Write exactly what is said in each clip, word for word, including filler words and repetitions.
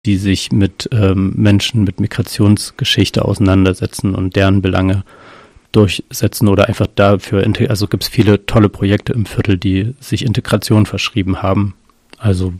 die sich mit ähm, Menschen mit Migrationsgeschichte auseinandersetzen und deren Belange durchsetzen oder einfach dafür, also gibt es viele tolle Projekte im Viertel, die sich Integration verschrieben haben. Also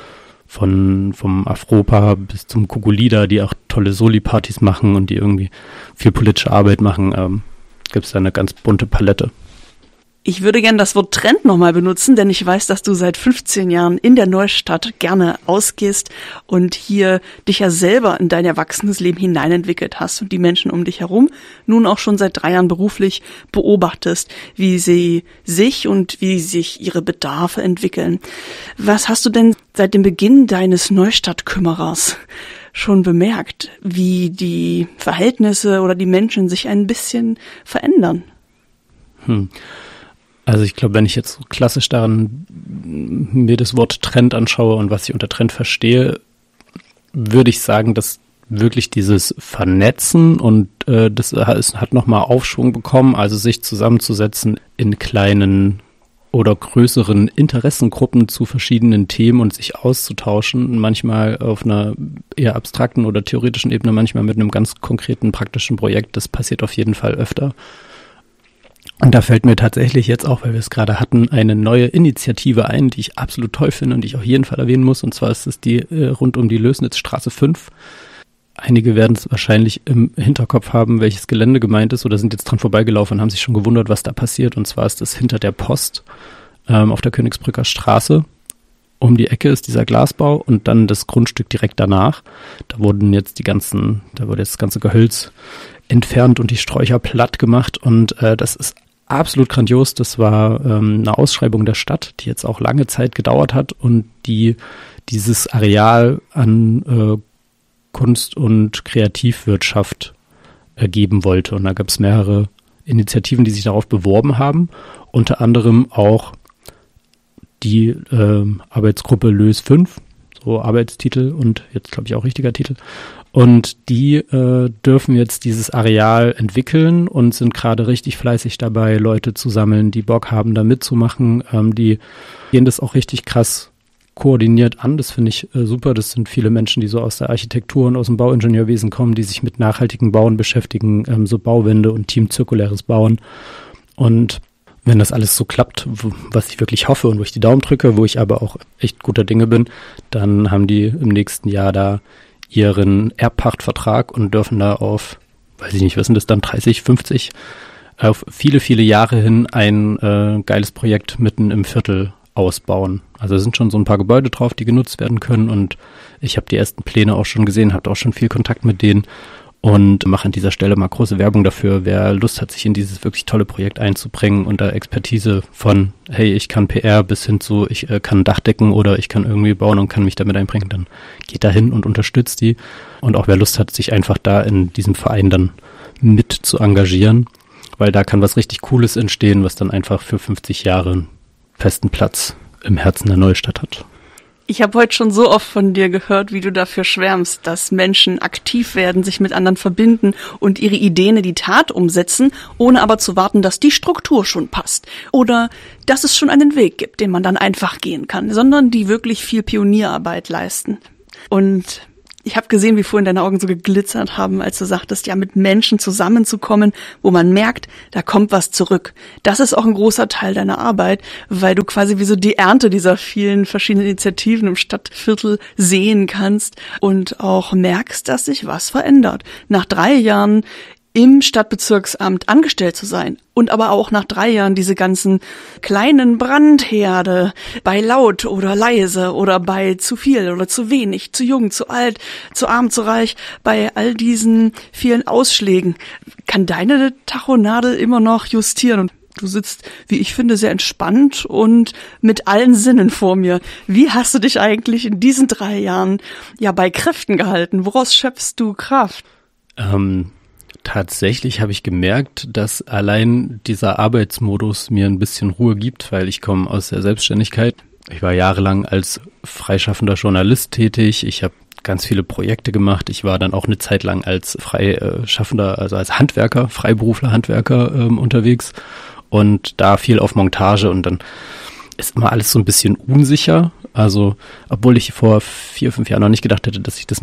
von vom Afropa bis zum Kugulida, die auch tolle Soli-Partys machen und die irgendwie viel politische Arbeit machen, ähm, gibt es da eine ganz bunte Palette. Ich würde gerne das Wort Trend nochmal benutzen, denn ich weiß, dass du seit fünfzehn Jahren in der Neustadt gerne ausgehst und hier dich ja selber in dein erwachsenes Leben hineinentwickelt hast und die Menschen um dich herum nun auch schon seit drei Jahren beruflich beobachtest, wie sie sich und wie sich ihre Bedarfe entwickeln. Was hast du denn seit dem Beginn deines Neustadt-Kümmerers schon bemerkt, wie die Verhältnisse oder die Menschen sich ein bisschen verändern? Hm. Also ich glaube, wenn ich jetzt so klassisch daran mir das Wort Trend anschaue und was ich unter Trend verstehe, würde ich sagen, dass wirklich dieses Vernetzen und äh, das hat nochmal Aufschwung bekommen, also sich zusammenzusetzen in kleinen oder größeren Interessengruppen zu verschiedenen Themen und sich auszutauschen, manchmal auf einer eher abstrakten oder theoretischen Ebene, manchmal mit einem ganz konkreten praktischen Projekt. Das passiert auf jeden Fall öfter. Und da fällt mir tatsächlich jetzt auch, weil wir es gerade hatten, eine neue Initiative ein, die ich absolut toll finde und die ich auf jeden Fall erwähnen muss. Und zwar ist es die äh, rund um die Lößnitzstraße fünf. Einige werden es wahrscheinlich im Hinterkopf haben, welches Gelände gemeint ist oder sind jetzt dran vorbeigelaufen und haben sich schon gewundert, was da passiert. Und zwar ist es hinter der Post ähm, auf der Königsbrücker Straße. Um die Ecke ist dieser Glasbau und dann das Grundstück direkt danach. Da wurden jetzt die ganzen, da wurde jetzt das ganze Gehölz entfernt und die Sträucher platt gemacht und äh, das ist absolut grandios. Das war ähm, eine Ausschreibung der Stadt, die jetzt auch lange Zeit gedauert hat und die dieses Areal an äh, Kunst- und Kreativwirtschaft ergeben wollte. Und da gab es mehrere Initiativen, die sich darauf beworben haben, unter anderem auch die äh, Arbeitsgruppe Lös fünf, so Arbeitstitel und jetzt glaube ich auch richtiger Titel. Und die äh, dürfen jetzt dieses Areal entwickeln und sind gerade richtig fleißig dabei, Leute zu sammeln, die Bock haben, da mitzumachen. Ähm, die gehen das auch richtig krass koordiniert an. Das finde ich äh, super. Das sind viele Menschen, die so aus der Architektur und aus dem Bauingenieurwesen kommen, die sich mit nachhaltigem Bauen beschäftigen, ähm, so Bauwände und teamzirkuläres Bauen. Und wenn das alles so klappt, wo, was ich wirklich hoffe und wo ich die Daumen drücke, wo ich aber auch echt guter Dinge bin, dann haben die im nächsten Jahr da ihren Erbpachtvertrag und dürfen da auf, weiß ich nicht, was sind das dann, dreißig, fünfzig, auf viele, viele Jahre hin ein äh, geiles Projekt mitten im Viertel ausbauen. Also es sind schon so ein paar Gebäude drauf, die genutzt werden können und ich habe die ersten Pläne auch schon gesehen, habe auch schon viel Kontakt mit denen und mache an dieser Stelle mal große Werbung dafür, wer Lust hat, sich in dieses wirklich tolle Projekt einzubringen und da Expertise von, hey, ich kann P R bis hin zu, ich äh, kann Dach decken oder ich kann irgendwie bauen und kann mich damit einbringen, dann geht da hin und unterstützt die. Und auch wer Lust hat, sich einfach da in diesem Verein dann mit zu engagieren, weil da kann was richtig Cooles entstehen, was dann einfach für fünfzig Jahre einen festen Platz im Herzen der Neustadt hat. Ich habe heute schon so oft von dir gehört, wie du dafür schwärmst, dass Menschen aktiv werden, sich mit anderen verbinden und ihre Ideen in die Tat umsetzen, ohne aber zu warten, dass die Struktur schon passt oder dass es schon einen Weg gibt, den man dann einfach gehen kann, sondern die wirklich viel Pionierarbeit leisten. Und ich habe gesehen, wie vorhin deine Augen so geglitzert haben, als du sagtest, ja, mit Menschen zusammenzukommen, wo man merkt, da kommt was zurück. Das ist auch ein großer Teil deiner Arbeit, weil du quasi wie so die Ernte dieser vielen verschiedenen Initiativen im Stadtviertel sehen kannst und auch merkst, dass sich was verändert. Nach drei Jahren im Stadtbezirksamt angestellt zu sein und aber auch nach drei Jahren diese ganzen kleinen Brandherde bei laut oder leise oder bei zu viel oder zu wenig, zu jung, zu alt, zu arm, zu reich, bei all diesen vielen Ausschlägen, kann deine Tachonadel immer noch justieren und du sitzt, wie ich finde, sehr entspannt und mit allen Sinnen vor mir. Wie hast du dich eigentlich in diesen drei Jahren ja bei Kräften gehalten? Woraus schöpfst du Kraft? Ähm Tatsächlich habe ich gemerkt, dass allein dieser Arbeitsmodus mir ein bisschen Ruhe gibt, weil ich komme aus der Selbstständigkeit. Ich war jahrelang als freischaffender Journalist tätig. Ich habe ganz viele Projekte gemacht. Ich war dann auch eine Zeit lang als freischaffender, also als Handwerker, Freiberufler, Handwerker ähm, unterwegs und da viel auf Montage und dann ist immer alles so ein bisschen unsicher. Also, obwohl ich vor vier, fünf Jahren noch nicht gedacht hätte, dass ich das